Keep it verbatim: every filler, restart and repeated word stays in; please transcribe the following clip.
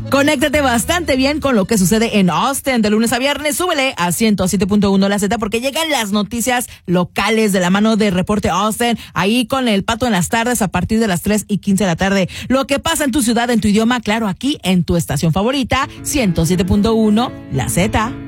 Conéctate bastante bien con lo que sucede en Austin de lunes a viernes. Súbele a ciento siete punto uno La Z porque llegan las noticias locales de la mano de Reporte Austin, ahí con el Pato en las tardes a partir de las tres y quince de la tarde. Lo que pasa en tu ciudad, en tu idioma, claro, aquí en tu estación favorita, ciento siete punto uno La Z.